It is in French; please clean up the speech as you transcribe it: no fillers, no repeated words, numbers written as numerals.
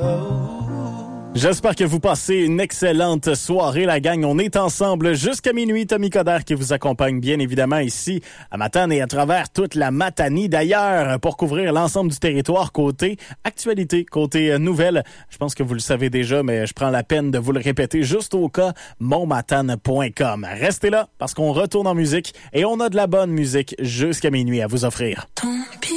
J'espère que vous passez une excellente soirée, la gang. On est ensemble jusqu'à minuit. Tommy Coderre qui vous accompagne bien évidemment ici à Matane et à travers toute la Matanie. D'ailleurs, pour couvrir l'ensemble du territoire côté actualité, côté nouvelles, je pense que vous le savez déjà, mais je prends la peine de vous le répéter juste au cas, monmatane.com. Restez là parce qu'on retourne en musique et on a de la bonne musique jusqu'à minuit à vous offrir.